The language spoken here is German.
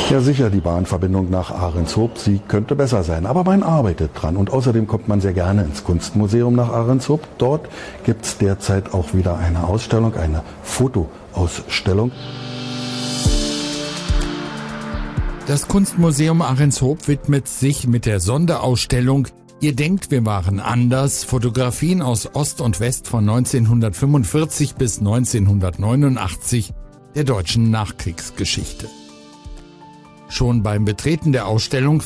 Ja sicher, die Bahnverbindung nach Ahrenshoop, sie könnte besser sein, aber man arbeitet dran. Und außerdem kommt man sehr gerne ins Kunstmuseum nach Ahrenshoop. Dort gibt es derzeit auch wieder eine Ausstellung, eine Fotoausstellung. Das Kunstmuseum Ahrenshoop widmet sich mit der Sonderausstellung Ihr denkt, wir waren anders. Fotografien aus Ost und West von 1945 bis 1989 der deutschen Nachkriegsgeschichte. Schon beim Betreten der Ausstellung